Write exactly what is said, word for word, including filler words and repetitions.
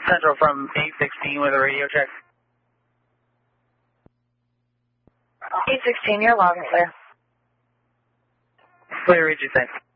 Central from eight sixteen with a radio check. eight sixteen, you're loud and clear. Clear, Reggie, thanks.